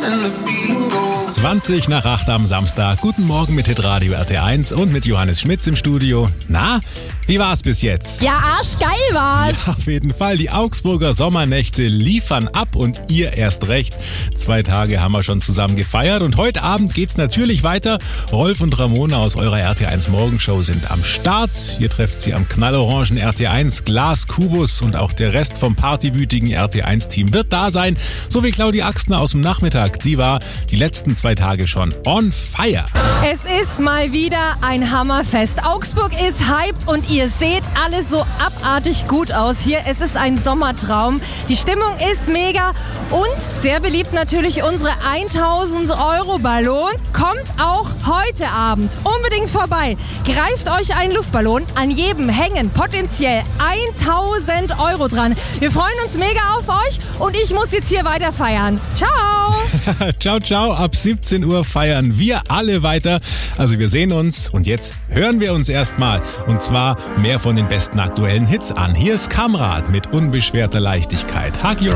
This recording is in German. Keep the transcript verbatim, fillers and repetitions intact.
zwanzig nach acht am Samstag. Guten Morgen mit Hitradio R T eins und mit Johannes Schmitz im Studio. Na, wie war's bis jetzt? Ja, arschgeil war's. Ja, auf jeden Fall. Die Augsburger Sommernächte liefern ab und ihr erst recht. Zwei Tage haben wir schon zusammen gefeiert und heute Abend geht's natürlich weiter. Rolf und Ramona aus eurer R T eins Morgenshow sind am Start. Ihr trefft sie am knallorangen R T eins Glas Kubus und auch der Rest vom partywütigen R T eins Team wird da sein. So wie Claudia Axtner aus dem Nachmittag. Die war die letzten zwei Tage schon on fire. Es ist mal wieder ein Hammerfest. Augsburg ist hyped und ihr seht alle so abartig gut aus hier. Es ist ein Sommertraum. Die Stimmung ist mega und sehr beliebt natürlich unsere tausend Euro Ballons. Kommt auch heute Abend unbedingt vorbei. Greift euch einen Luftballon. An jedem hängen potenziell tausend Euro dran. Wir freuen uns mega auf euch und ich muss jetzt hier weiter feiern. Ciao! Ciao, ciao. Ab siebzehn Uhr feiern wir alle weiter. Also wir sehen uns und jetzt hören wir uns erstmal. Und zwar mehr von den besten aktuellen Hits an. Hier ist Kamrat mit unbeschwerter Leichtigkeit. Hug your